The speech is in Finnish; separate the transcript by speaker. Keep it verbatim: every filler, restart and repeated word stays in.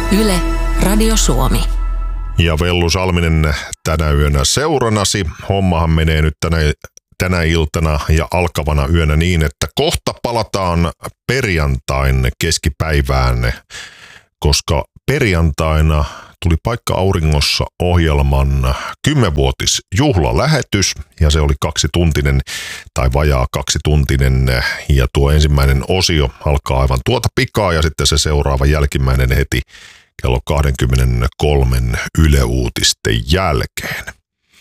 Speaker 1: Yle, Radio Suomi.
Speaker 2: Ja Vellu Salminen tänä yönä seuranasi. Hommahan menee nyt tänä, tänä iltana ja alkavana yönä niin, että kohta palataan perjantain keskipäivään, koska perjantaina tuli Paikka Auringossa -ohjelman kymmenvuotisjuhlalähetys ja se oli kaksituntinen tai vajaa kaksituntinen ja tuo ensimmäinen osio alkaa aivan tuota pikaa ja sitten se seuraava jälkimmäinen heti kello kaksikymmentäkolme Yle Uutisten jälkeen.